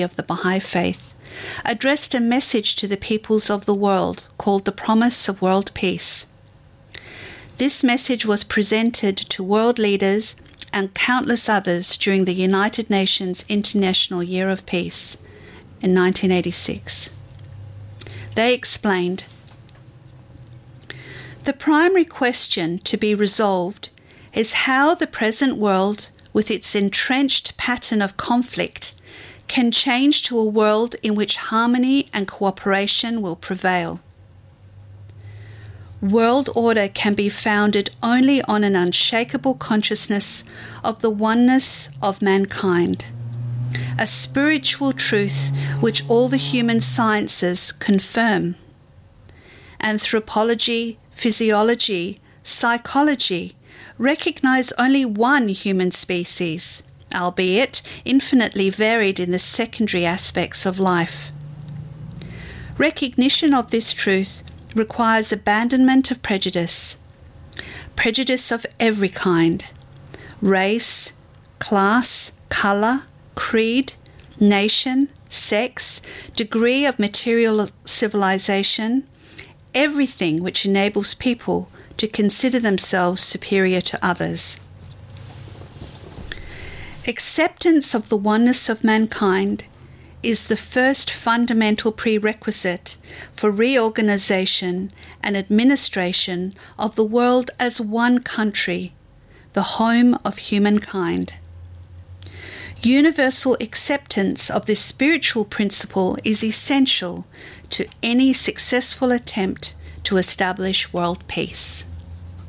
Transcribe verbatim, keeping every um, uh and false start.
of the Baha'i Faith, addressed a message to the peoples of the world called the Promise of World Peace. This message was presented to world leaders and countless others during the United Nations International Year of Peace in nineteen eighty-six. They explained, "The primary question to be resolved is how the present world, with its entrenched pattern of conflict, can change to a world in which harmony and cooperation will prevail. World order can be founded only on an unshakable consciousness of the oneness of mankind, a spiritual truth which all the human sciences confirm. Anthropology, physiology, psychology recognize only one human species, albeit infinitely varied in the secondary aspects of life. Recognition of this truth requires abandonment of prejudice, prejudice of every kind, race, class, colour, creed, nation, sex, degree of material civilization, everything which enables people to consider themselves superior to others. Acceptance of the oneness of mankind is the first fundamental prerequisite for reorganization and administration of the world as one country, the home of humankind. Universal acceptance of this spiritual principle is essential to any successful attempt to establish world peace."